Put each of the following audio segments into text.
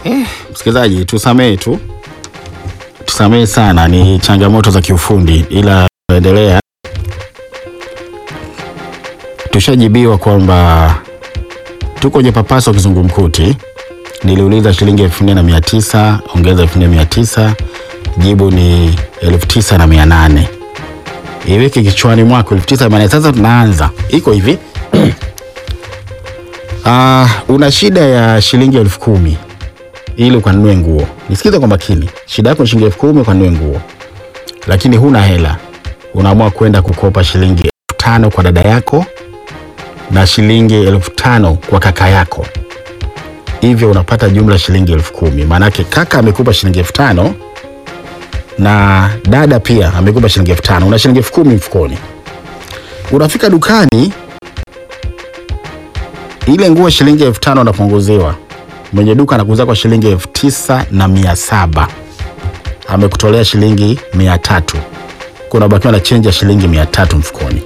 Msikilizaji, tusamee sana, ni changamoto za kiufundi, ila endelea. Tushajibiwa kwamba tuko kwenye papaso kizungumkuti. Niliuliza shilingi 4900 ongeza 4900, jibu ni 9800. Iweke kichwani mwako 9800. Sasa tunaanza. Iko hivi. Una shida ya shilingi 10000 ili ukanunue nguo. Nisikize kwa makini. Shida yako ni shilingi 10000 ukanunue nguo. Lakini huna hela. Unaamua kwenda kukopa shilingi 5000 kwa dada yako na shilingi 5000 kwa kaka yako. Hivyo unapata jumla shilingi 10000. Maana yake kaka amekupa shilingi 5000 na dada pia amekupa shilingi 5000. Una shilingi 10000 mfukoni. Unafika dukani, ile nguo shilingi 5000 unapunguziwa. Mwenye duka anakuuza kwa shilingi 9700. Amekutolea shilingi 300. Kuna bakiwa na change ya shilingi 300 mfukoni.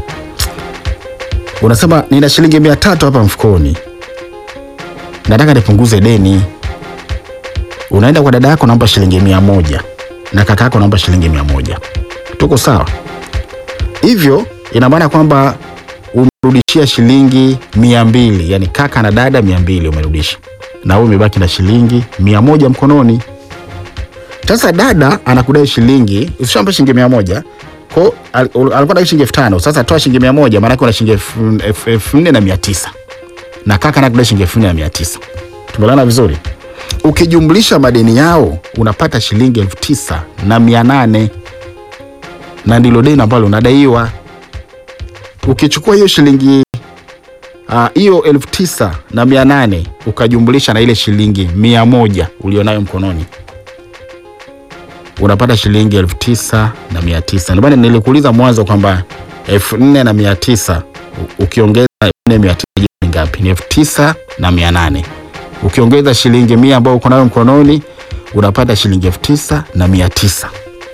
Unasema nina shilingi 300 hapa mfukoni, nataka nipunguze deni. Unaenda kwa dada yako naomba shilingi 100 na kaka yako naomba shilingi 100. Tuko sawa? Hivyo ina maana kwamba umerudishia shilingi 200, yani kaka na dada 200 umerudisha. Na wewe umebaki na shilingi 100 mkononi. Sasa dada anakudai shilingi, ushampa shilingi 100. Kwa alikuwa na shilingi 5000, sasa toa shilingi 100, maana yake una shilingi 4900. Na kaka anakudai shilingi 4900. Tumeelewana vizuri? Ukijumlisha madeni yao unapata shilingi 9800. Na ndilo deni ambalo unadaiwa. Ukichukua hiyo shilingi hiyo 9800 ukajumlisha na ile shilingi 100 ulionayo mkononi, unapata shilingi 9900. Ndio maana nilikuuliza mwanzo kwamba 4900 ukiongeza 4900 ni ngapi? Ni 9800. Ukiongeza shilingi 100 ambayo uko nayo mkononi unapata shilingi 9900.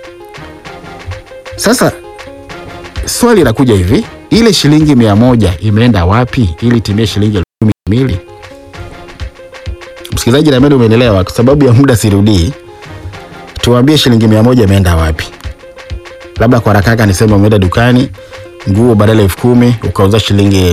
Sasa swali linakuja hivi, ile shilingi 100 imeenda wapi ili timie shilingi 10000? Msikilizaji, na mimi umeelewa, kwa sababu ya muda sirudii. Tuambie shilingi 100 imeenda wapi? Labda kwa haraka niseme umeenda dukani, nguo badala 10000 ukauza shilingi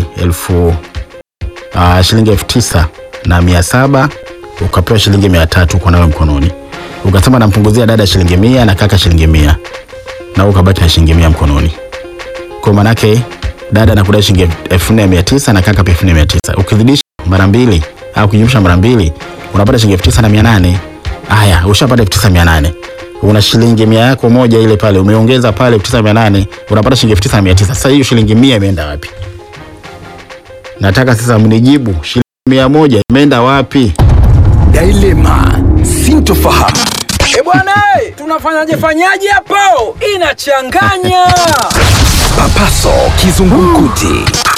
9700, ukapewa shilingi 300 kwa nawe mkononi. Ukasema nampunguzia dada shilingi 100 na kaka shilingi 100. Na ukabaki na shilingi 100 mkononi. Kwa maana yake dada anakudai shilingi 4900 na kaka pia 4900. Ukizidisha mara 2 au kujumlisha mara 2 unapata shilingi 9800. Haya, ushapata 9800. Una shilingi 100 yako moja ile pale, umeongeza pale 9800, unapata shilingi 9900. Sasa hiyo shilingi 100 imeenda wapi? Nataka sasa mnijibu, shilingi 100 imeenda wapi? Dilema sintofahamu. Bwana, tunafanyaje hapo? Inachanganya. Papaso kizungumkuti.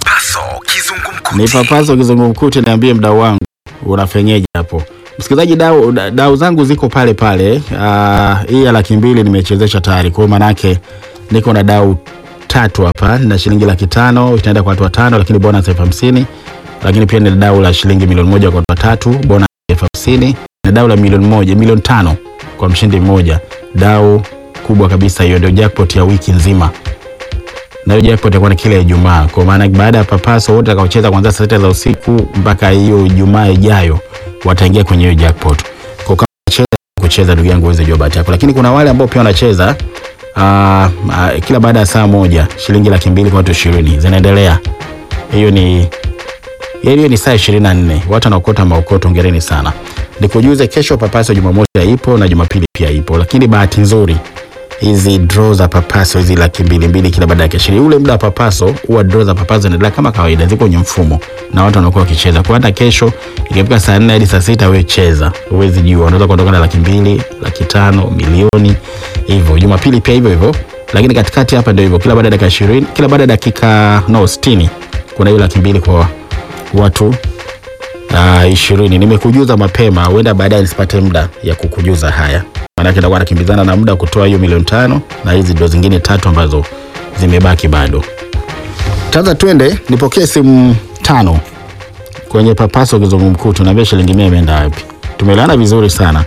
Ni papaso kizungumkuti. Niambie mdau wangu, unafenyeje hapo? Msikilizaji, dau zangu ziko pale pale. Hii ya 200,000 nimechezesha tayari. Kwa maana yake niko na dau 3 hapa na shilingi 500,000 itaenda kwa watu watano, lakini bonus 50,000. Lakini pia ni dau la shilingi 1,000,000 kwa watu 3, bonus 50,000. Na dau la 1,000,000, 500,000 kwa mshindi mmoja. Dau kubwa kabisa, hiyo ndio jackpot ya wiki nzima. Na hiyo jackpot itakuwa ni kila Ijumaa. Kwa maana baada ya papaso wote watakaocheza kuanzia saa 6 za usiku mpaka hiyo Ijumaa ijayo wataingia kwenye hiyo jackpot. Kwa kama kucheza ndugu yangu uweze jua bahati yako. Lakini kuna wale ambao pia wanacheza kila baada ya saa moja shilingi 200,000 kwa watu 20 zinaendelea. Hiyo ni saa 24. Watu wanaokota maokoto, hongereni sana. Nikujuze kesho papaso Jumamosi ipo na Jumapili pia ipo. Lakini bahati nzuri hizi draw za papaso hizi 200,000 kila baada ya kesho. Ule muda wa papaso huwa draw za papaso zinaendelea kama kawaida, ziko kwenye mfumo na watu wanakuwa wakicheza. Kwa hata kesho ikifika saa 4 hadi saa 6 wewe cheza. Uwezi jua, unaweza kuondoka na 200,000, 500,000, milioni hivyo. Jumapili pia hivyo. Lakini katikati hapa ndio hivyo, kila baada ya dakika 20, kila baada ya dakika 60 kuna hiyo 200,000 kwa watu 20. Nimekujuza mapema, huenda baadaye nisipate muda ya kukujuza haya. Maana yake nitakuwa nakimbizana na muda kutoa hiyo 500,000 na hizi ndo zingine 3 ambazo zimebaki bado. Sasa twende nipokee simu 5 kwenye papaso kizungumkuti. Naambia shilingi 100 imeenda wapi? Tumeelewana vizuri sana.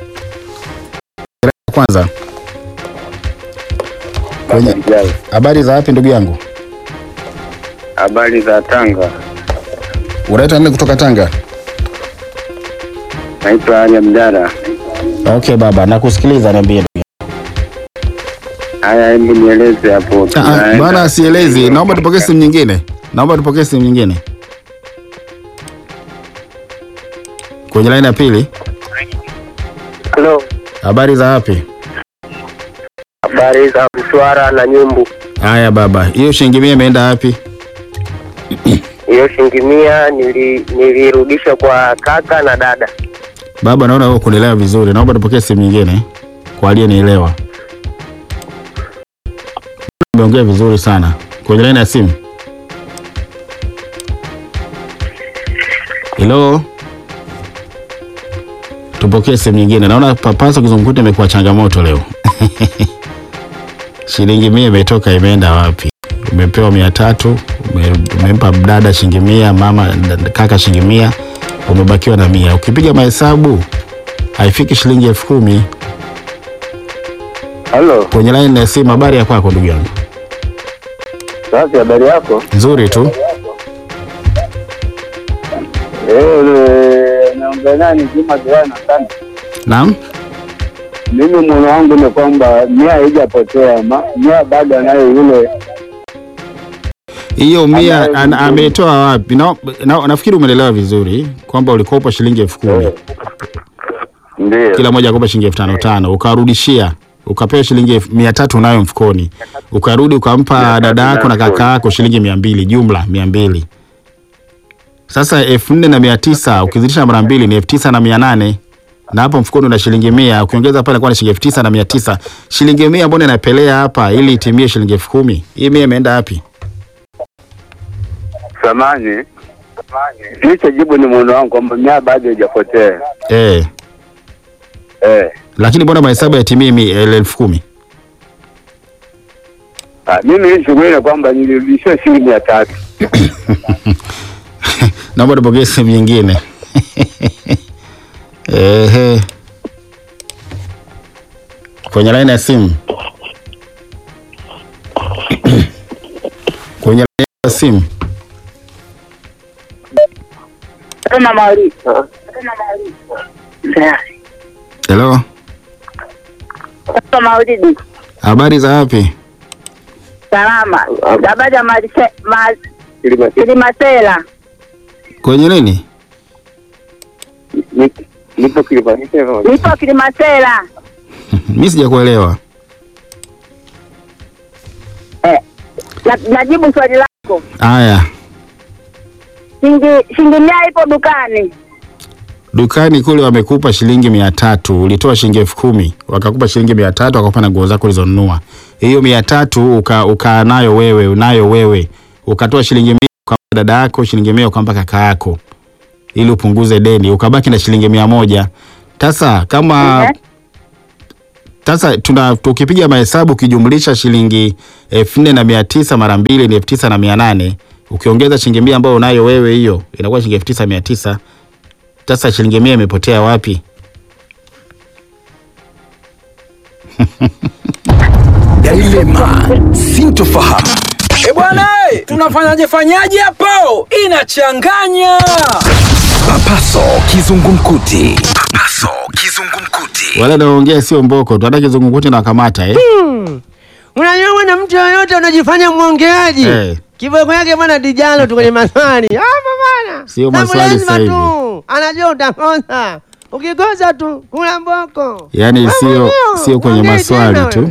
Kwanza kwenye habari za wapi ndugu yangu? Habari za Tanga. Unaitwa nani kutoka Tanga? Naitwa Ali Abdalla. Okay baba, nakusikiliza, niambie. Haya, hebu nieleze hapo. Bwana sielezi, naomba tupokee simu nyingine. Kwenye line ya pili. Hello. Habari za wapi? Habari za Mtwara na Nyumbu. Haya baba, hiyo shilingi 100 imeenda wapi? Hiyo shilingi 100 nilirudisha kwa kaka na dada. Baba, naona wewe kunielewa vizuri. Naomba tupokee simu nyingine kwa aliyenielewa. Umeongea vizuri sana. Kwenye line ya simu. Hello. Tupokee simu nyingine. Naona Papaso Kizungumkuti imekuwa changamoto leo. Shilingi 100 imetoka, imeenda wapi? Umepewa 300, umempa dada shilingi 100, mama kaka shilingi 100, umebakiwa na 100. Ukipiga mahesabu haifiki shilingi 10,000. Hello. Kwenye line ya simu, habari ya kwako ndugu yangu? Safi, habari yako? Nzuri tu. Naongea nani Juma Diwana sana. Naam. Mimi mwana wangu ni kwamba 100 haijapotea. 100 bado nayo yule. Hiyo 100 ametoa wapi? Nafikiri umeelewa vizuri kwamba ulikopa shilingi 10,000. Ndio. Kila mmoja akopa shilingi 5,500, ukarudishia, ukapewa shilingi 300 nayo mfukoni. Ukarudi ukampa dada yako na kaka yako shilingi 200, jumla 200. Sasa 4,900 ukizidisha mara 2 ni 9,800. Na hapo mfukoni una shilingi 100, ukiongeza pale kwa ni shilingi 9,900. Shilingi 100 mbona inapelea hapa ili itimie shilingi 10,000? Hii 100 imeenda wapi? Samani. Hicho jibu ni mwana wangu kwamba 100 bado haijapotea. Lakini mbona mahesabu yatimie 10,000? Mimi hii shughuli ni kwamba nilirudishia shilingi 300. Naomba tupokee simu nyingine. Kwenye line ya simu. Kwenye line ya simu. Tuna Mauri. Hello. Tuna Mauri. Habari za wapi? Salama. Habari ya Kilimasela. Kwenye nini? Nipo Kilimasela. Mimi sijakuelewa. Najibu swali lako. Haya. Shilingi 100 ipo dukani. Dukani kule wamekupa shilingi 300, ulitoa shilingi 10,000, wakakupa shilingi 300, wakakupa na nguo zako ulizonunua. Hiyo 300 ukaa nayo wewe, ukatoa shilingi 100 kwa dada yako, shilingi 100 ukampa kaka yako ili upunguze deni, ukabaki na shilingi 100. Sasa kama sasa tukipiga mahesabu ukijumlisha shilingi 4,900 mara 2 ni 9,800, ukiongeza shilingi 100 ambayo unayo wewe, hiyo inakuwa shilingi 9,900. Sasa shilingi 100 imepotea wapi? Dilema sintofahamu. Bwana, tunafanyaje hapo? Inachanganya. Papaso Kizungumkuti. Wala naongea sio mboko, tu hata Kizungumkuti na kamata Unajua bwana, mtu yoyote unajifanya mwongeaji. Kiboko yake bwana dijalo tu kwenye maswali. Bwana. Sio maswali sasa hivi. Anajua utakosa. Ukikosa tu kula mboko. Yaani sio kwenye maswali tu.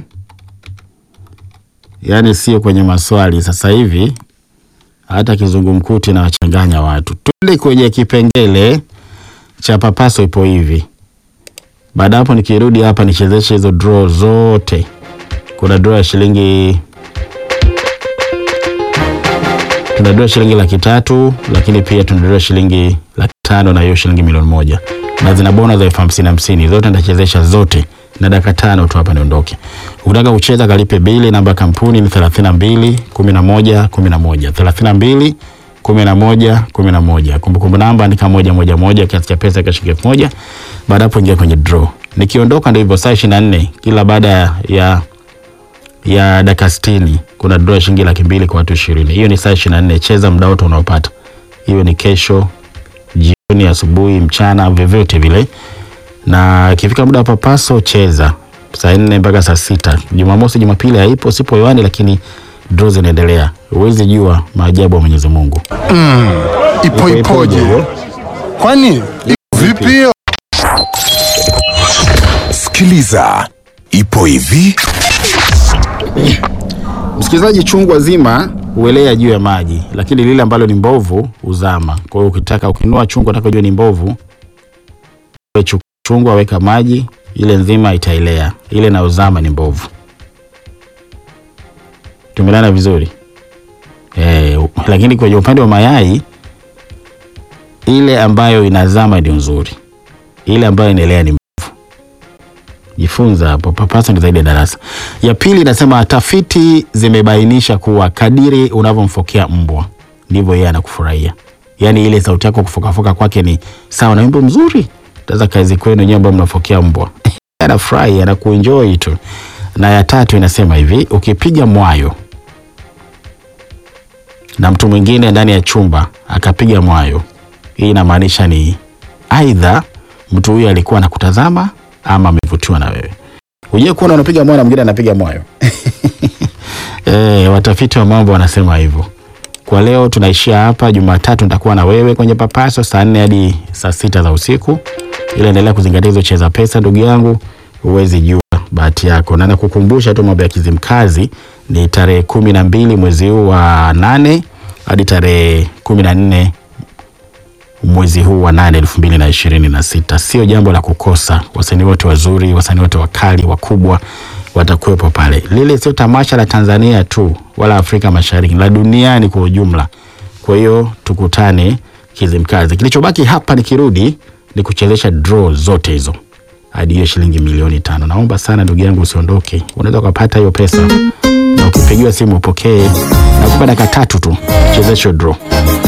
Yaani sio kwenye maswali sasa hivi. Hata Kizungumkuti na wachanganya watu. Twende kwenye kipengele cha Papaso ipo hivi. Baada hapo nikirudi hapa nichezeshe hizo draw zote. Kuna draw ya shilingi 300,000, lakini pia tuna draw shilingi 500,000 na hiyo shilingi 1,000,000. Na zina bonus za 50-50. Zote nitachezesha zote na dakika 5 tu hapa niondoke. Ukitaka kucheza kalipe bili, namba ya kampuni ni 32 11 11. 32 1111. Kumbukumbu namba andika 111, kiasi cha pesa shilingi 1000. Baada hapo ingia kwenye draw. Nikiondoka ndio hivyo, saa 24 kila baada ya dakika 60 kuna draw shilingi 200,000 kwa watu 20. Hiyo ni saa 24. Cheza muda wote unaopata. Hiyo ni kesho jioni, asubuhi, mchana, vyovyote vile. Na ikifika muda wa papaso cheza saa 4 mpaka saa 6. Jumamosi, Jumapili haipo, sipo hewani, lakini draw zinaendelea. Huwezi jua maajabu ya Mwenyezi Mungu. Ipoje? Kwani iko vipi hiyo? Sikiliza, ipo hivi. Msikilizaji, chungwa zima huelea juu ya maji, lakini lile ambalo ni mbovu uzama. Kwa hiyo ukitaka ukinua chungwa unataka ujue ni mbovu, chungwa weka maji, ile nzima itaelea. Ile na uzama ni mbovu. Tumelana vizuri? Lakini kwenye upande wa mayai, ile ambayo inazama ndio nzuri. Ile ambayo inaelea ni mbovu. Jifunza hapo, papasa ni zaidi ya darasa. Ya pili inasema tafiti zimebainisha kuwa kadiri unavyomfokea mbwa ndivyo yeye anakufurahia. Yaani ile sauti yako kufokafoka kwake ni sawa na wimbo mzuri. Taza kazi kwenu nyewe ambao mnafokea mbwa. Anafurahi, anakuenjoy tu. Na ya tatu inasema hivi, ukipiga mwayo na mtu mwingine ndani ya chumba akapiga mwayo, hii inamaanisha ni aidha mtu huyo alikuwa anakutazama ama amevutiwa na wewe. Unje kuona unapiga mwayo na mwingine anapiga mwayo. Watafiti wa mambo wanasema hivyo. Kwa leo tunaishia hapa. Jumatatu nitakuwa na wewe kwenye papaso saa 4 hadi saa 6 za usiku. Ile endelea kuzingatia hizo cheza pesa ndugu yangu, uwezi jua bahati yako. Na nakukumbusha tu mambo ya Kizimkazi ni tarehe 12 mwezi huu wa 8 hadi tarehe 14 mwezi huu wa 8 2026. Sio jambo la kukosa. Wasanii wote wazuri, wasanii wote wakali, wakubwa watakuwepo pale. Lile sio tamasha la Tanzania tu wala Afrika Mashariki, la duniani kwa ujumla. Kwa hiyo tukutane Kizimkazi. Kilichobaki hapa nikirudi ni kuchezesha draw zote hizo hadi hiyo shilingi milioni 5. Naomba sana ndugu yangu usiondoke. Unaweza kupata hiyo pesa na ukipigiwa simu upokee, na kupata dakika 3 tu chezesha draw.